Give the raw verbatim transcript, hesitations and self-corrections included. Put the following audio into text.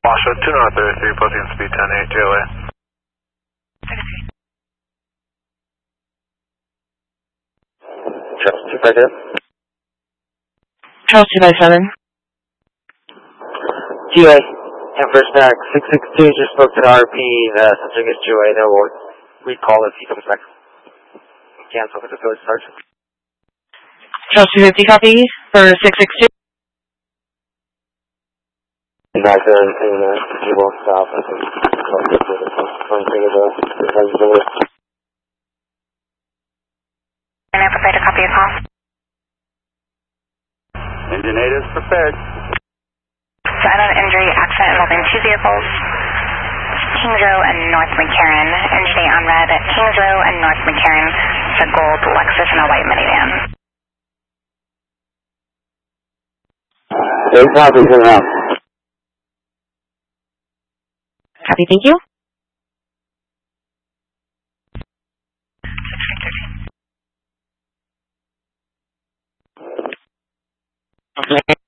Washoe, two north thirty-three, posting speed ten eight, J O A. Charles two five seven. Charles two five seven. G A, and first back, six six two just spoke to the R P, the subject is G A, they will recall if he comes back. Cancel for the village start. Charles two fifty copy for six six two. Back there in the G won't stop. I think one thing is the friends of the And I prepared to copy your call. Engine eight is prepared. Silent injury accident involving two vehicles. Kings Row and North McCarran. Engine eight on red at Kings Row and North McCarran. It's a gold Lexus and a white minivan. eight copy to the mouth. Copy, thank you. Okay.